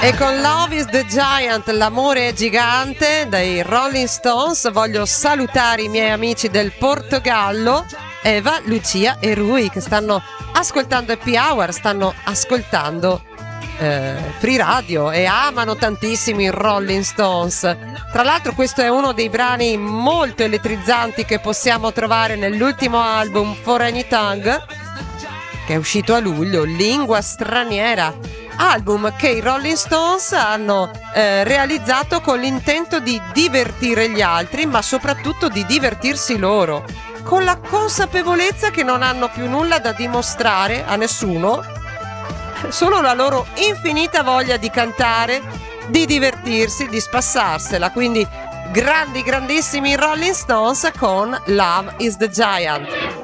E con Love is the Giant, l'amore è gigante, dai Rolling Stones, voglio salutare i miei amici del Portogallo, Eva, Lucia e Rui, che stanno ascoltando Happy Hour, stanno ascoltando Free Radio e amano tantissimo i Rolling Stones. Tra l'altro questo è uno dei brani molto elettrizzanti che possiamo trovare nell'ultimo album For Any Tongue, che è uscito a luglio, Lingua Straniera, album che i Rolling Stones hanno realizzato con l'intento di divertire gli altri, ma soprattutto di divertirsi loro, con la consapevolezza che non hanno più nulla da dimostrare a nessuno, solo la loro infinita voglia di cantare, di divertirsi, di spassarsela. Quindi grandissimi Rolling Stones con Love is the Giant.